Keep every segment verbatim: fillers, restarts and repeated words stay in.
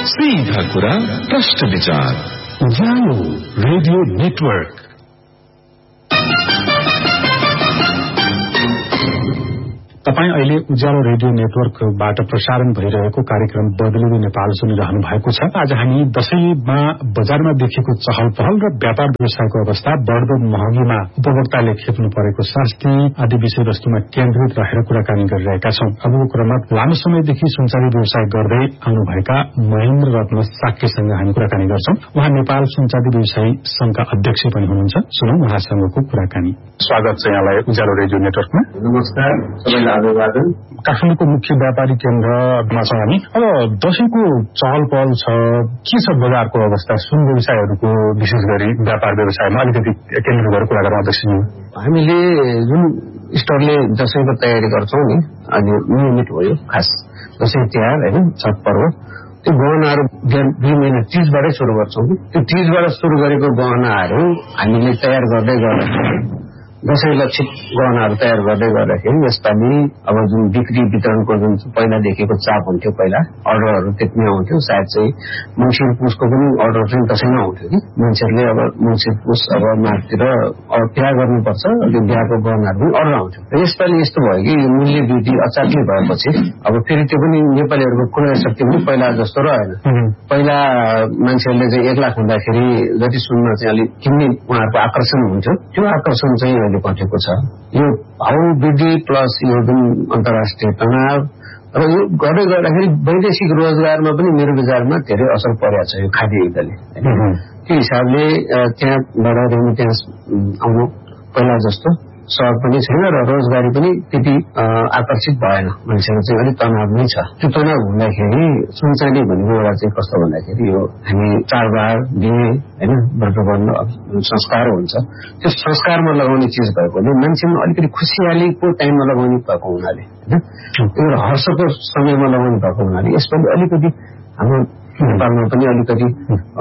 सीधा कुरा प्रश्न विचार उज्यालो रेडियो नेटवर्क। तपाईं अहिले उज्यालो रेडियो नेटवर्कबाट प्रसारण भइरहेको कार्यक्रम बदलिँदै नेपाल सुनिरहनु भएको छ। आज हामी दशैंमा बजारमा देखेको चहल पहल र व्यापार व्यवसायको अवस्था, बढ्दो महँगीमा उपभोक्ताले खेप्नु परेको शास्ति आदि विषयवस्तुमा केन्द्रित रहेर कुराकानी गरिरहेका छौं। अबको क्रममा लामो समयदेखि सुनचाँदी व्यवसाय गर्दै आउनुभएका महेन्द्र रत्न साक्यसँग हामी कुराकानी गर्छौं। उहाँ नेपाल सुनचाँदी व्यवसायी संघका अध्यक्ष पनि हुनुहुन्छ। सुनौं उहाँसँगको कुराकानी। स्वागत छ यहाँलाई उज्यालो रेडियो नेटवर्कमा। नमस्कार सबैलाई। काठमाडौँको मुख्य व्यापारी केन्द्रमा छौं हामी। अब दशैंको चहल पहल छ, के छ बजारको अवस्था? सुन व्यवसायहरूको विशेष गरी व्यापार व्यवसायमा अलिकति केन्द्रित गरेर कुरा गरौँ अध्यक्षज्यू। हामीले जुन स्टोरले दशैंको तयारी गर्छौं नि, अनि नियमित भयो खास दशैं तिहार होइन, छठ पर्व, त्यो गहनाहरू दुई महिना तीजबाटै सुरु गर्छौँ। त्यो तीजबाट सुरु गरेको गहनाहरू हामीले तयार गर्दै गर्दाखेरि दशैं लक्षित गहनाहरू तयार गर्दै गर्दाखेरि यसपालि अब जुन बिक्री वितरणको जुन पहिलादेखिको चाप हुन्थ्यो, पहिला अर्डरहरू त्यति नै आउँथ्यो, सायद चाहिँ मङ्सिर पुसको पनि अर्डर चाहिँ दशैंमा आउँथ्यो कि मान्छेहरूले अब मङ्सिर पुस अब मार्चतिर अब बिहा गर्नुपर्छ, त्यो बिहाको गहनाहरू पनि अर्डर आउँथ्यो। र यसपालि यस्तो भयो कि मूल्य वृद्धि अचानक भएपछि अब फेरि त्यो पनि नेपालीहरूको क्रय शक्ति पनि पहिला जस्तो रहेन। पहिला मान्छेहरूले चाहिँ एक लाख हुँदाखेरि जति सुनमा चाहिँ अलिक किन्ने उहाँहरूको आकर्षण हुन्थ्यो, त्यो आकर्षण चाहिँ अहिले घटेको छ। यो भाउ वृद्धि प्लस यो जुन अन्तर्राष्ट्रिय तनाव र यो गर्दै गर्दाखेरि वैदेशिक रोजगारमा पनि मेरो विचारमा धेरै असर परेको छ यो खाद्य युद्धले। त्यो हिसाबले त्यहाँबाट रेमिटेन्स आउनु पहिला जस्तो सहज पनि छैन र रोजगारी पनि त्यति आकर्षित भएन, मान्छेहरू चाहिँ अलिक तनाव नै छ। त्यो तनाव हुँदाखेरि सुनचाँदी भनेको एउटा चाहिँ कस्तो भन्दाखेरि यो हामी चाडबाड बिहे होइन व्रतबन्ध संस्कार हुन्छ, त्यो संस्कारमा लगाउने चिज भएकोले मान्छेमा अलिकति खुसियालीको टाइममा लगाउने भएको हुनाले होइन, एउटा हर्षको समयमा लगाउने भएको हुनाले यसपालि अलिकति हाम्रो नेपालमा पनि अलिकति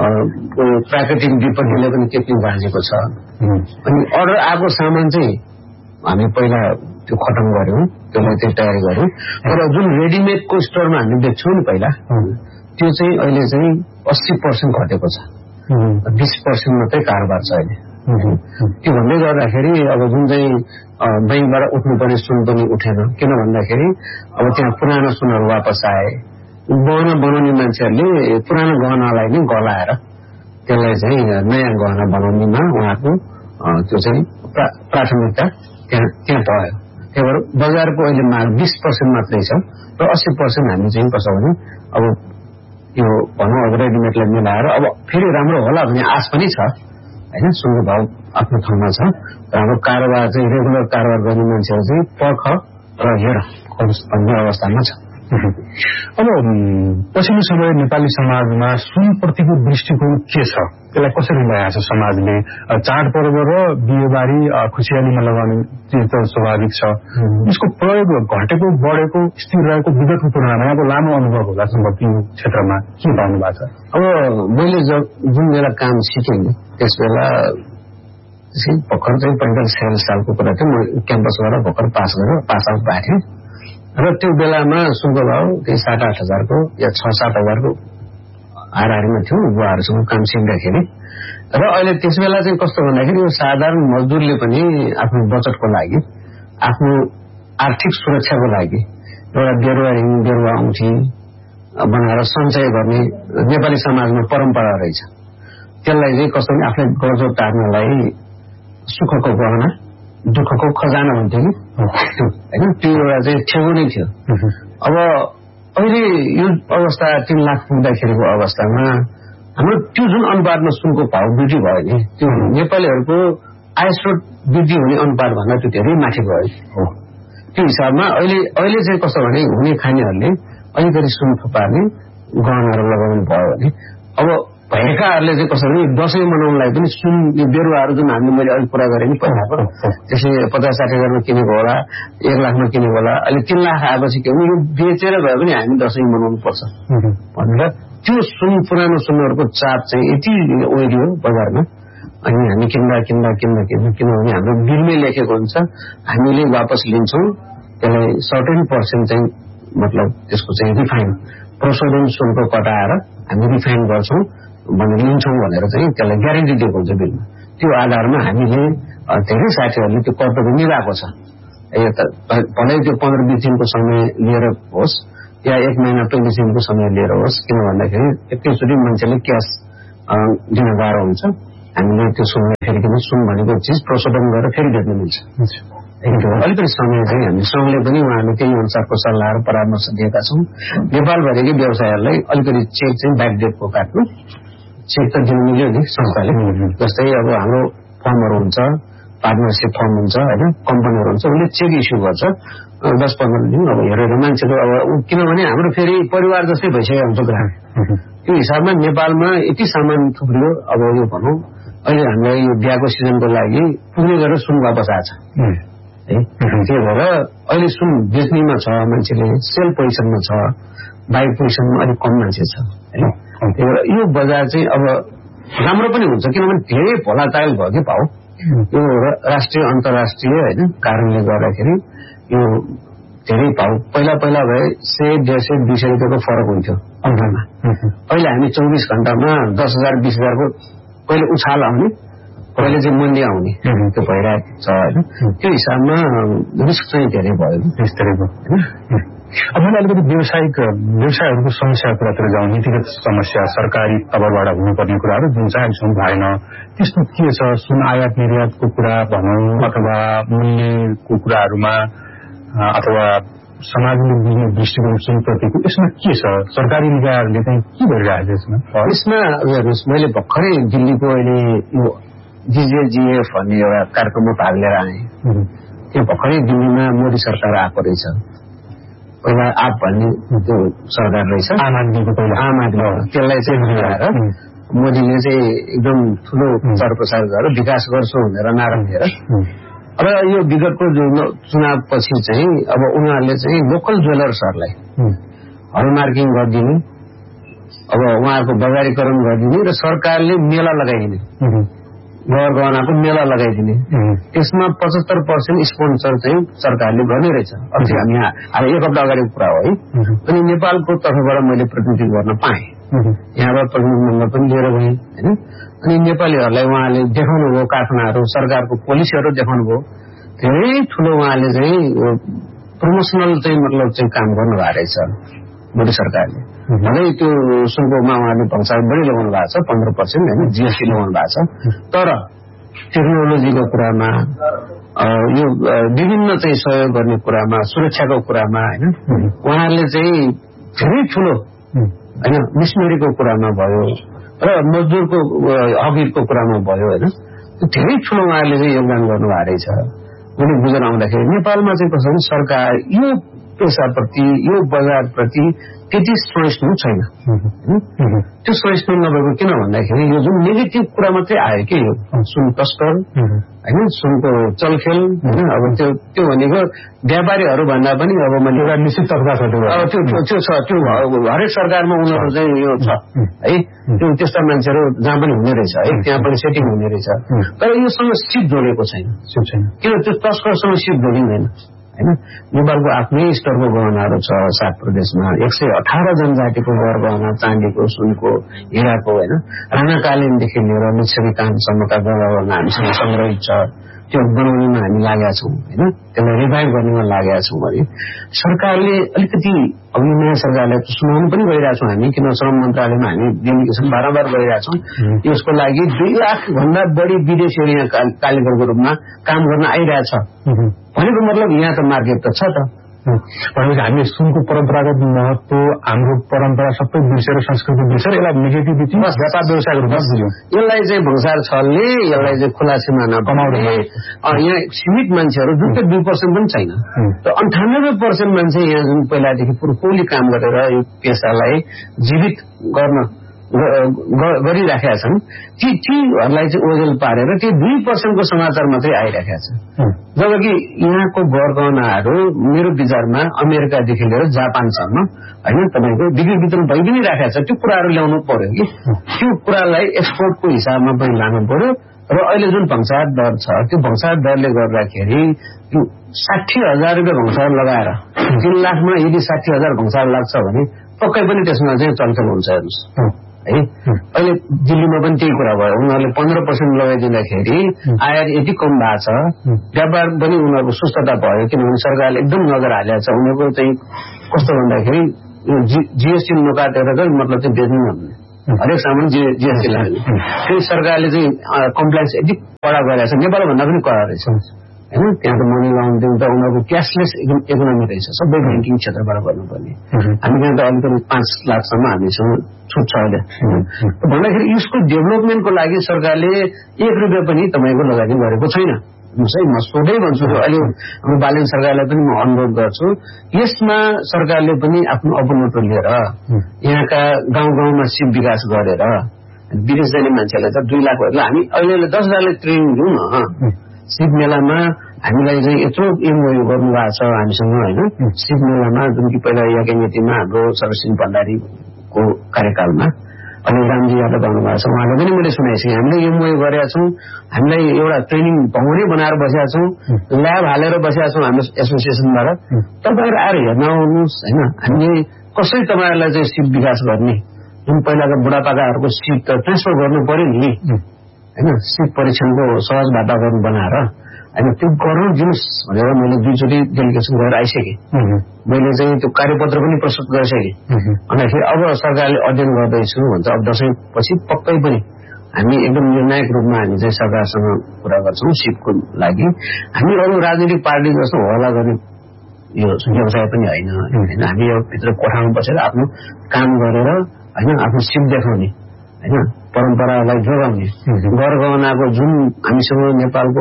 प्राकृतिक विपत्तिले पनि त्यति बाँचेको छ। अनि अर्डर आएको सामान चाहिँ हामी पहिला त्यो खतम गर्यौं, त्यसलाई चाहिँ तयारी गर्यौं। तर जुन रेडिमेडको स्टोरमा हामी बेच्छौँ नि पहिला, त्यो चाहिँ अहिले चाहिँ अस्सी पर्सेन्ट घटेको छ, बीस पर्सेन्ट मात्रै कारोबार छ अहिले। त्यो भन्दै गर्दाखेरि अब जुन चाहिँ बैंकबाट उठ्नुपर्ने सुन पनि उठेन, किन भन्दाखेरि अब त्यहाँ पुरानो सुनहरू वापस आए। गहना बनाउने मान्छेहरूले पुरानो गहनालाई नै गलाएर त्यसलाई चाहिँ नयाँ गहना बनाउनेमा उहाँको त्यो चाहिँ प्राथमिकता त्यहाँ त्यहाँ भयो। त्यही भएर बजारको अहिले माग बीस पर्सेन्ट मात्रै छ र अस्सी पर्सेन्ट हामी चाहिँ कसो भने अब यो भनौँ अब रेडिमेडलाई मिलाएर अब फेरि राम्रो होला भन्ने आश पनि छ होइन। सुनको भाव आफ्नो ठाउँमा छ र हाम्रो कारोबार चाहिँ रेगुलर कारोबार गर्ने मान्छेहरू चाहिँ पर्ख र हेर भन्ने अवस्थामा छ। अब पछिल्लो समय नेपाली समाजमा सुनप्रतिको दृष्टिकोण के छ, त्यसलाई कसरी ल्याएको छ समाजले? चाडपर्व र बिहेबारी खुसियालीमा लगाउने त्यो त स्वाभाविक छ, यसको प्रयोग घटेको बढेको स्थिर रहेको विगतको तुलनामा अब लामो अनुभव होला सम्भवतः यो क्षेत्रमा के पाउनु भएको छ? अब मैले जब जुन बेला काम सिकेँ त्यस बेला भर्खर चाहिँ पैँतालिस छयालिस सालको कुरा थियो, म क्याम्पसबाट भर्खर पास गरेर पास आउट भएको थिएँ र त्यो बेलामा सुनको भाउ त्यही सात आठ हजारको या छ सात हजारको हाराहारीमा थियो बुवाहरूसँग काम सिक्दाखेरि। र अहिले त्यस बेला चाहिँ कस्तो भन्दाखेरि यो साधारण मजदुरले पनि आफ्नो बचतको लागि, आफ्नो आर्थिक सुरक्षाको लागि एउटा बेरुवा रिङ बेरुवा औँठी बनाएर सञ्चय गर्ने नेपाली समाजमा परम्परा रहेछ। त्यसलाई चाहिँ कस्तो भने आफूले गर्जो टार्नलाई सुखको गहना दुःखको खजाना हुन्थ्यो कि होइन, त्यो एउटा चाहिँ छेउ नै थियो। अब अहिले यो अवस्था तीन लाख पुग्दाखेरिको अवस्थामा हाम्रो त्यो जुन अनुपातमा सुनको भाव वृद्धि भयो नि, त्यो नेपालीहरूको आय स्रोत वृद्धि हुने अनुपातभन्दा त्यो धेरै माथि गयो हो। त्यो हिसाबमा अहिले अहिले चाहिँ कस्तो भने हुने खानेहरूले अलिकति सुन थुपार्ने गहनाहरू लगाउनु भयो भने अब भएकाहरूले चाहिँ कसरी भने दशैं मनाउनलाई पनि सुन बेरुवाहरू जुन हामीले मैले अलिक कुरा गरेँ नि पहिलाको, त्यसले पचास साठी हजारमा किनेको होला, एक लाखमा किनेको होला, अहिले तीन लाख आएपछि के भने यो बेचेर भए पनि हामी दशैं मनाउनु पर्छ भनेर त्यो सुन पुरानो सुनहरूको चाप चाहिँ यति ओइरियो बजारमा। अनि हामी किन्दा किन्दा किन्दा किन्दा किनभने हाम्रो बिलमै लेखेको हुन्छ, हामीले वापस लिन्छौँ त्यसलाई सर्टेन पर्सेन्ट चाहिँ मतलब त्यसको चाहिँ रिफाइन प्रोसोडियम शुल्क कटाएर हामी रिफाइन गर्छौं भनेर लिन्छौं भनेर चाहिँ त्यसलाई ग्यारेन्टी दिएको हुन्छ बिलमा। त्यो आधारमा हामीले धेरै साथीहरूले त्यो कर पनि निभाएको छ। भलै त्यो पन्ध्र बीस दिनको समय लिएर होस् या एक महिना पच्चीस दिनको समय लिएर होस्, किन भन्दाखेरि एकैचोटि मान्छेले क्यास दिन गाह्रो हुन्छ। हामीले त्यो सुनलाई फेरिकन सुन भनेको चिज प्रोसोडियम गरेर फेरि बेच्न मिल्छ। अलिकति समय चाहिँ हामी संघले पनि उहाँले त्यही अनुसारको सल्लाह र परामर्श दिएका छौं। नेपालभरिकै व्यवसायहरूलाई अलिकति चेक चाहिँ ब्याकडेटको काट्नु, चेक त दिनु मिल्यो नि संस्थाले। जस्तै अब हाम्रो फर्महरू हुन्छ, पार्टनरसिप फर्म हुन्छ होइन, कम्पनीहरू हुन्छ, उसले चेक इस्यु गर्छ दस पन्ध्र दिन अब हेरेर मान्छेको। अब किनभने हाम्रो फेरि परिवार जस्तै भइसकेको हुन्छ ग्राहक। त्यो हिसाबमा नेपालमा यति सामान थुप्रियो। अब यो भनौँ अहिले हामीलाई यो बिहाको सिजनको लागि पुग्ने गरेर सुन वापस आएछ है। त्यही भएर अहिले सुन बेच्नेमा छ मान्छेले, सेल पोजिसनमा छ, बाई पोजिसनमा अलिक कम मान्छे छ होइन। त्यही भएर यो बजार चाहिँ अब राम्रो पनि हुन्छ, किनभने धेरै भोलाटाइल भयो कि भाउ। यो राष्ट्रिय अन्तर्राष्ट्रिय होइन कारणले गर्दाखेरि यो धेरै भाउ पहिला पहिला भए सय डेढ सय दुई सय रुपियाँको फरक हुन्थ्यो अङ्कामा। अहिले हामी चौबिस घण्टामा दस हजार बिस हजारको पहिले उछाल आउने, पहिले चाहिँ मन्दी आउने त्यो भइरहेको छ होइन। त्यो हिसाबमा रिस्क चाहिँ धेरै भयो बिस्तारै होइन। अब मैले अलिकति व्यावसायिक व्यवसायहरूको समस्याको कुरातिर जाउँ। नीतिगत समस्या, सरकारी तर्फबाट हुनुपर्ने कुराहरू जुन चाहिँ अहिलेसम्म भएन, त्यस्तो के छ? सुन आयात निर्यातको कुरा भनौँ अथवा मूल्यको कुराहरूमा अथवा समाजले बुझ्ने दृष्टिकोण सुनप्रतिको यसमा के छ? सरकारी निकायहरूले चाहिँ के गरिरहेको छ यसमा? यसमा हेर्नुहोस्, मैले भर्खरै दिल्लीको अहिले यो जिजेजिएफ भन्ने एउटा कार्यक्रममा भाग लिएर आएँ। त्यो भर्खरै दिल्लीमा मोदी सरकार आएको रहेछ। पहिला आप भन्ने त्यो सरकार रहेछ, आम आदमीको पहिला आम आदमी, त्यसलाई चाहिँ मिलाएर मोदीले चाहिँ एकदम ठुलो प्रचार प्रसार गरेर विकास गर्छु भनेर नारा दिएर। अब यो विगतको जो चुनावपछि चाहिँ अब उनीहरूले चाहिँ लोकल ज्वेलर्सहरूलाई हलमार्किङ गरिदिने, अब उहाँहरूको बजारीकरण गरिदिने र सरकारले मेला लगाइदिने, गहर गहनाको मेला लगाइदिने, त्यसमा पचहत्तर पर्सेन्ट स्पोन्सर चाहिँ सरकारले गर्ने रहेछ। अब हामी यहाँ एक हप्ता अगाडिको कुरा हो है। अनि नेपालको तर्फबाट मैले प्रतिनिधि गर्न पाएँ, यहाँबाट प्रतिनिधिमण्डल पनि लिएर गएँ होइन। अनि नेपालीहरूलाई उहाँले देखाउनु भयो, कारखानाहरू सरकारको पोलिसीहरू देखाउनु भयो। धेरै ठुलो उहाँले चाहिँ प्रमोसनल चाहिँ मतलब चाहिँ काम गर्नुभएको रहेछ मोदी सरकारले। भलै त्यो सुनकोमा उहाँले भंसार बढी लगाउनु भएको छ, पन्ध्र पर्सेन्ट होइन जीएसटी लगाउनु भएको छ। तर टेक्नोलोजीको कुरामा, यो विभिन्न चाहिँ सहयोग गर्ने कुरामा, सुरक्षाको कुरामा होइन उहाँहरूले चाहिँ धेरै ठुलो होइन मिसनरीको कुरामा भयो र मजदुरको हकको कुरामा भयो होइन, धेरै ठुलो उहाँहरूले चाहिँ योगदान गर्नुभएको रहेछ। उनी बुझेर आउँदाखेरि नेपालमा चाहिँ कसरी सरकार यो पेसाप्रति, यो बजारप्रति त्यति सहिष्णु छैन। त्यो सहिष्णु नभएको किन भन्दाखेरि यो जुन नेगेटिभ कुरा मात्रै आयो कि यो सुन तस्कर होइन, सुनको चलखेल होइन। अब त्यो त्यो भनेको व्यापारीहरू भन्दा पनि अब मैले एउटा निश्चित तर्फा छ त्यो त्यो छ। त्यो हरेक सरकारमा उनीहरू चाहिँ यो छ है, त्यो त्यस्ता मान्छेहरू जहाँ पनि हुने रहेछ है, त्यहाँ पनि सेटिङ हुने रहेछ। तर योसँग सिप जोडेको छैन, किन त्यो तस्करसँग सिप जोडिँदैन होइन। नेपालको आफ्नै स्तरको गहनाहरू छ सात प्रदेशमा, एक सय अठारह जनजातिको गहर गहना, चाँदीको, सुनको, हिराको होइन, राणाकालीनदेखि लिएर लिच्छवी कालसम्मका गहना हामीसँग सङ्ग्रहित छ। त्यो बनाउनेमा हामी लागेका छौँ होइन, त्यसलाई रिभाइभ गर्नेमा लागेका छौँ भने सरकारले अलिकति अब नयाँ सरकारलाई सुनाउनु पनि गइरहेको छौँ हामी, किन श्रम मन्त्रालयमा हामी डेलिगेसन बारम्बार गइरहेका छौँ। यसको लागि दुई लाख भन्दा बढी विदेशीहरू यहाँ कालीगरको रूपमा काम गर्न आइरहेछ भनेको मतलब यहाँ त मार्केट त छ त। भनेपछि हामीले सुनको परम्परागत महत्व, हाम्रो परम्परा सबै बिर्सेर, संस्कृति बिर्सेर यसलाई नेगेटिभिटी व्यापार व्यवसायको रूपमा बुझ्यौँ। यसलाई चाहिँ भंसार छलले, यसलाई चाहिँ खुला सिमाना बनाउने, यहाँ सीमित मान्छेहरू जुन चाहिँ दुई पर्सेन्ट पनि छैन। र अन्ठानब्बे पर्सेन्ट मान्छे यहाँ जुन पहिलादेखि पुर्खौली काम गरेर यो पेसालाई जीवित गर्न गरिराखेका छन्, ती तीहरूलाई चाहिँ ओझेल पारेर त्यो दुई पर्सेन्टको समाचार मात्रै आइराखेका छ। जबकि यहाँको गहनाहरू मेरो विचारमा अमेरिकादेखि लिएर जापानसम्म होइन तपाईँको बिक्री वितरण भइ पनि राखेको छ। त्यो कुराहरू ल्याउनु पर्यो कि त्यो कुरालाई एक्सपोर्टको हिसाबमा पनि लानु पर्यो। र अहिले जुन भंसार दर छ त्यो भंसार दरले गर्दाखेरि साठी हजार रुपियाँ भंसार लगाएर तीन लाखमा यदि साठी हजार भंसार लाग्छ भने पक्कै पनि त्यसमा चाहिँ चलचल हुन्छ हेर्नुहोस् है। अहिले दिल्लीमा पनि त्यही कुरा भयो, उनीहरूले पन्ध्र पर्सेन्ट लगाइदिँदाखेरि आयात यति कम भएको छ, व्यापार पनि उनीहरूको सुस्तता भयो किनभने सरकारले एकदम नजर हालेको छ। उनीहरूको चाहिँ कस्तो भन्दाखेरि जीएसटी नकाटेर चाहिँ मतलब चाहिँ बेच्नु नहुने, हरेक सामान जीएसटी लाग्ने। फेरि सरकारले चाहिँ कम्प्लायन्स यति कडा गरेको छ, नेपालभन्दा पनि कडा रहेछ होइन। त्यहाँ त मनी लाउनु त उनीहरूको क्यासलेस इकोनोमी रहेछ, सबै ब्याङ्किङ क्षेत्रबाट गर्नुपर्ने। हामी त्यहाँ त अलिकति पाँच लाखसम्म हामीसँग छुट छ अहिले भन्दाखेरि यसको डेभलपमेन्टको लागि सरकारले एक रुपियाँ पनि तपाईँको लगानी गरेको छैन। है म सोधै भन्छु, अहिले हाम्रो बालन सरकारलाई पनि म अनुरोध गर्छु, यसमा सरकारले पनि आफ्नो अपनत्व लिएर यहाँका गाउँ गाउँमा सिप विकास गरेर विदेश जाने मान्छेलाई त दुई लाख भएर हामी अहिले दस हजारले ट्रेनिङ दिउँ न। सिप मेलामा हामीलाई चाहिँ यत्रो एमओयू गर्नु भएको छ हामीसँग होइन। सिप मेलामा जुन कि पहिला याकेमितिमा हाम्रो सरसिंह भण्डारीको कार्यकालमा अनि रामजी यादव आउनुभएको छ, उहाँले पनि मैले सुनेको छु। हामीले एमओयू गरेका छौँ, हामीलाई एउटा ट्रेनिङ भवनै बनाएर बसेका छौँ, ल्याब हालेर बसेका छौँ हाम्रो एसोसिएसनबाट। तपाईँहरू आएर हेर्न आउनुहोस् होइन। हामीले कसरी तपाईँहरूलाई चाहिँ सिप विकास गर्ने, जुन पहिलाका बुढापाकाहरूको सिप त ट्रान्सफर गर्नु पर्यो नि होइन। सिप परीक्षणको सहज वातावरण बनाएर होइन त्यो गरौँ दिनुहोस् भनेर मैले दुईचोटि डेलिगेसन गरेर आइसकेँ। मैले चाहिँ त्यो कार्यपत्र पनि प्रस्तुत गरिसकेँ। भन्दाखेरि अब सरकारले अध्ययन गर्दैछु भन्छ, अब दसैँ पछि पक्कै पनि हामी एकदम निर्णायक रूपमा हामी चाहिँ सरकारसँग कुरा गर्छौँ सिपको लागि। हामी अरू राजनीतिक पार्टी जस्तो होला गर्ने यो व्यवसाय पनि होइन होइन। हामी यो भित्र कोठामा बसेर आफ्नो काम गरेर होइन आफ्नो सिप देखाउने होइन, परम्परालाई जोगाउने, गरगहनाको जुन हामीसँग नेपालको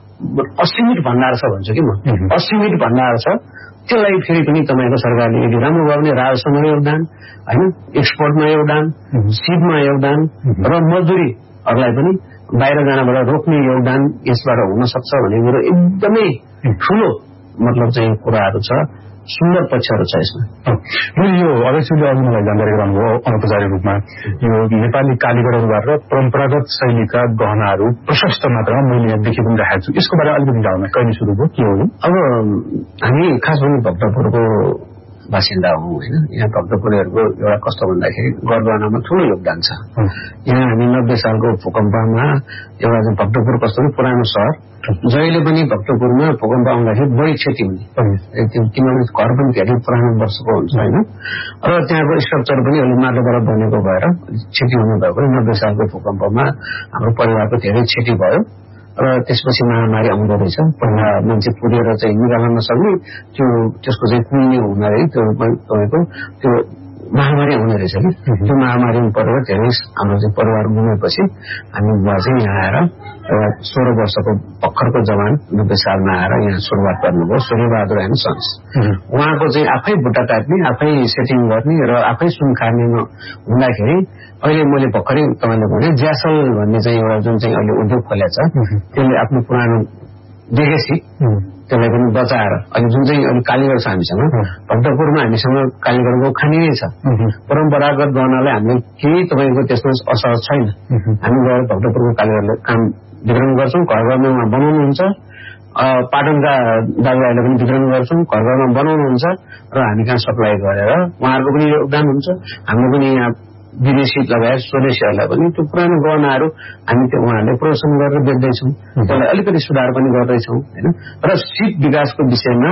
असीमित भण्डार छ भन्छु कि म, असीमित भण्डार छ। त्यसलाई फेरि पनि तपाईँको सरकारले यदि राम्रो भयो भने राजस्वमा योगदान होइन, एक्सपोर्टमा योगदान, सिपमा योगदान र मजदुरीहरूलाई पनि बाहिर जानबाट रोक्ने योगदान यसबाट हुन सक्छ भन्ने कुरो एकदमै ठुलो मतलब चाहिँ कुराहरू छ, सुन्दर पक्षहरू छ यसमा। यो अवश्यले अघि मलाई जानकारी गराउनुभयो अनौपचारिक रूपमा यो नेपाली कालीगढहरूबाट परम्परागत शैलीका गहनाहरू प्रशस्त मात्रामा मैले यहाँ देखि पनि राखेको छु। यसको बारेमा अलिकति जाउँ, कहिले सुरु भयो, के हो? अब हामी खास गरी भक्तपुरको बासिन्दा हौँ होइन। यहाँ भक्तपुरहरूको एउटा कस्तो भन्दाखेरि गरगहनामा ठुलो योगदान छ। यहाँ हामी नब्बे सालको भूकम्पमा एउटा चाहिँ भक्तपुर कस्तो पुरानो सहर, जहिले पनि भक्तपुरमा भूकम्प आउँदाखेरि बढी क्षति हुने, किनभने घर पनि धेरै पुरानो वर्षको हुन्छ होइन। र त्यहाँको स्ट्रक्चर पनि अहिले माटोबाट बनेको भएर क्षति हुनु भएको नब्बे सालको भूकम्पमा हाम्रो परिवारको धेरै क्षति भयो। र त्यसपछि महामारी आउँदो रहेछ। पहिला मान्छे पुगेर चाहिँ निकाल्न नसक्ने त्यो त्यसको चाहिँ कुहिने हुँदा त्यो तपाईँको त्यो महामारी आउने रहेछ कि त्यो महामारीमा परेर धेरै हाम्रो चाहिँ परिवार गुमेपछि हामी बुवा चाहिँ यहाँ आएर एउटा सोह्र वर्षको भर्खरको जवान नब्बे सालमा आएर यहाँ सुरुवात गर्नुभयो, सूर्यबहादुर एन्ड सन्स। उहाँको चाहिँ आफै बुट्टा काट्ने, आफै सेटिङ गर्ने र आफै सुन खाने हुँदाखेरि अहिले मैले भर्खरै तपाईँले भने ज्यासल भन्ने चाहिँ एउटा जुन चाहिँ अहिले उद्योग खोलेको छ, त्यसले आफ्नो पुरानो देखेसी त्यसलाई पनि बचाएर अहिले जुन चाहिँ अहिले कालीगढ छ हामीसँग, भक्तपुरमा हामीसँग कालीगढको खानी नै छ। परम्परागत गहनालाई हामीले केही तपाईँको त्यसमा असहज छैन। हामी गएर भक्तपुरको कालीगढलाई काम वितरण गर्छौँ, घर घरमा उहाँ बनाउनुहुन्छ, पाटनका दाजुभाइलाई पनि वितरण गर्छौँ, घर घरमा बनाउनुहुन्छ र हामी कहाँ सप्लाई गरेर उहाँहरूको पनि योगदान हुन्छ। हाम्रो पनि यहाँ विदेशी लगायत स्वदेशीहरूलाई पनि त्यो पुरानो गहनाहरू हामी त्यो उहाँहरूले प्रोत्साहन गरेर बेच्दैछौँ, त्यसलाई अलिकति सुधार पनि गर्दैछौँ होइन। र सिप विकासको विषयमा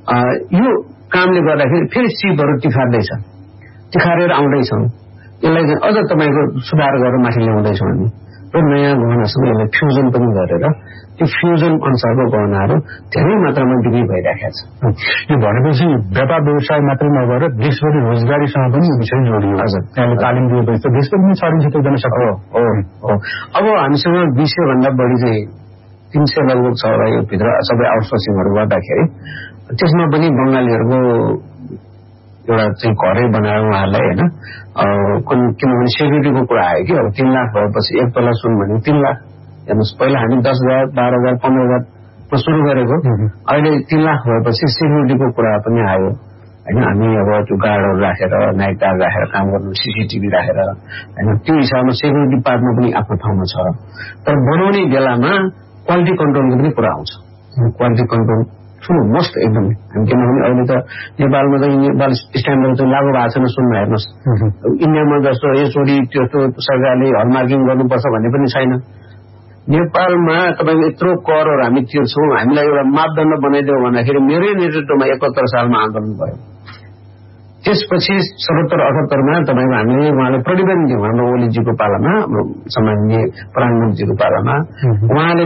यो कामले गर्दाखेरि फेरि सिपहरू तिखार्दैछ, तिखारेर आउँदैछौँ। यसलाई चाहिँ अझ तपाईँको सुधार गरेर माथि ल्याउँदैछौँ हामी र नयाँ गहनासँग यसलाई फ्युजन पनि गरेर त्यो फ्युजन अनुसारको गहनाहरू धेरै मात्रामा बिक्री भइरहेको छ। यो भनेपछि व्यापार व्यवसाय मात्रै नभएर देशभरि रोजगारीसँग पनि यो विषय जोडियो। हजुर, त्यहाँले तालिम दिएपछि त देशभरि पनि छरिन्छ त्यो गर्न सक्छ। हो हो अब हामीसँग दुई सय भन्दा बढी चाहिँ तीन सय लगभग छ होला यो भित्र सबै आउटसोर्सिङहरू गर्दाखेरि। त्यसमा पनि बङ्गालीहरूको एउटा चाहिँ घरै बनाएर उहाँहरूलाई होइन, किनभने सेक्युरिटीको कुरा आयो कि अब तीन लाख भएपछि एक तला सुन भने तीन लाख हेर्नुहोस्। पहिला हामी दस हजार बाह्र हजार पन्ध्र हजारमा सुरु गरेको, अहिले तीन लाख भएपछि सेक्युरिटीको कुरा पनि आयो होइन। हामी अब त्यो गार्डहरू राखेर नाइट गार्ड राखेर काम गर्नु, सिसिटिभी राखेर होइन, त्यो हिसाबमा सेक्युरिटी पार्टमा पनि आफ्नो ठाउँमा छ। तर बनाउने बेलामा क्वालिटी कन्ट्रोलको पनि कुरा आउँछ। क्वालिटी कन्ट्रोल ठुलो मस्ट एकदमै हामी किनभने अहिले त नेपालमा त नेपाल स्ट्यान्डर्ड चाहिँ लागू भएको छैन सुन्न हेर्नुहोस् इन्डियामा जस्तो एचओडी त्यो सरकारले हलमार्किङ गर्नुपर्छ भन्ने पनि छैन नेपालमा तपाईँको यत्रो करहरू हामी तिर्छौँ हामीलाई एउटा मापदण्ड बनाइदियो भन्दाखेरि मेरै नेतृत्वमा एकहत्तर सालमा आन्दोलन भयो त्यसपछि सतहत्तर अठहत्तरमा तपाईँको हामीले उहाँले प्रतिवेदन दियौँ हाम्रो ओलीजीको पालामा हाम्रो सामान्य प्रधानमन्त्रीजीको पालामा उहाँले